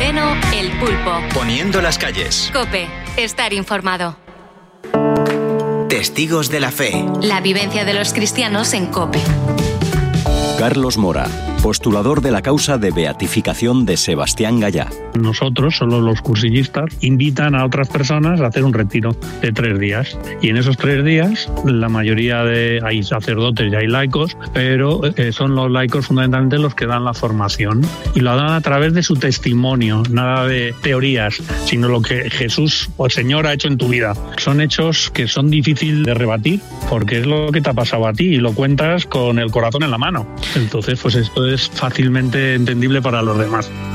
Moreno, El Pulpo. Poniendo las calles. COPE. Estar informado. Testigos de la fe. La vivencia de los cristianos en COPE. Carlos Mora, postulador de la causa de beatificación de Sebastián Gallá. Nosotros, solo los cursillistas, invitan a otras personas a hacer un retiro de 3 días. Y en esos 3 días, la mayoría hay sacerdotes y hay laicos, pero son los laicos fundamentalmente los que dan la formación. Y lo dan a través de su testimonio, nada de teorías, sino lo que Jesús o el Señor ha hecho en tu vida. Son hechos que son difíciles de rebatir, porque es lo que te ha pasado a ti y lo cuentas con el corazón en la mano. Entonces, pues esto es fácilmente entendible para los demás.